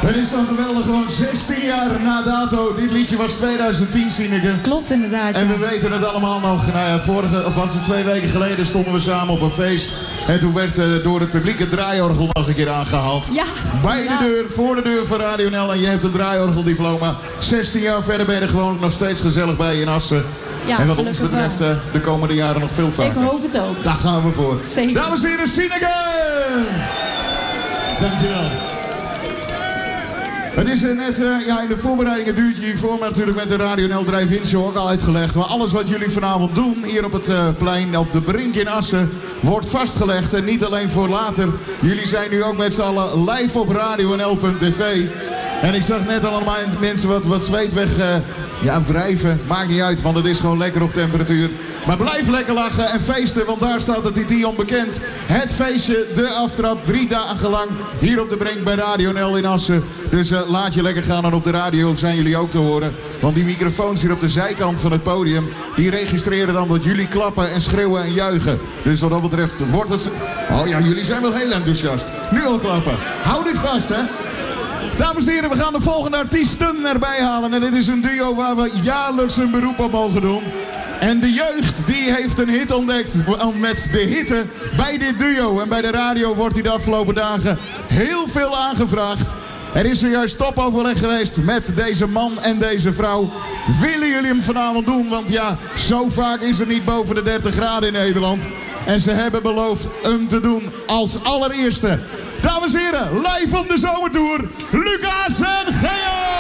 Het is dan geweldig, gewoon 16 jaar na dato. Dit liedje was 2010, Sineke. Klopt inderdaad. En we weten het allemaal nog. Nou ja, was het 2 weken geleden stonden we samen op een feest. En toen werd door het publiek het draaiorgel nog een keer aangehaald. Ja. Bij de deur, voor de deur van Radio NL. En je hebt een draaiorgeldiploma. 16 jaar verder ben je er gewoon nog steeds gezellig bij in Assen. Ja, en wat ons betreft de komende jaren nog veel vaker. Ik hoop het ook. Daar gaan we voor. Zeker. Dames en heren, Sineke! Dankjewel. Het is net in de voorbereiding het uurtje hiervoor, maar natuurlijk met de Radio NL Drive-In Show ook al uitgelegd. Maar alles wat jullie vanavond doen hier op het plein op de Brink in Assen wordt vastgelegd. En niet alleen voor later. Jullie zijn nu ook met z'n allen live op radionl.tv. En ik zag net allemaal mensen wat zweet weg wrijven. Maakt niet uit, want het is gewoon lekker op temperatuur. Maar blijf lekker lachen en feesten, want daar staat het TT onbekend. Het feestje, de aftrap, 3 dagen lang hier op de Brink bij Radio NL in Assen. Dus laat je lekker gaan en op de radio zijn jullie ook te horen. Want die microfoons hier op de zijkant van het podium, die registreren dan dat jullie klappen en schreeuwen en juichen. Dus wat dat betreft wordt het... Oh ja, jullie zijn wel heel enthousiast. Nu al klappen. Hou dit vast, hè. Dames en heren, we gaan de volgende artiesten erbij halen. En dit is een duo waar we jaarlijks een beroep op mogen doen. En de jeugd die heeft een hit ontdekt met de hitte bij dit duo. En bij de radio wordt hij de afgelopen dagen heel veel aangevraagd. Er is zojuist topoverleg geweest met deze man en deze vrouw. Willen jullie hem vanavond doen? Want ja, zo vaak is het niet boven de 30 graden in Nederland. En ze hebben beloofd hem te doen als allereerste. Dames en heren, live op de zomertour, Lucas en Geo!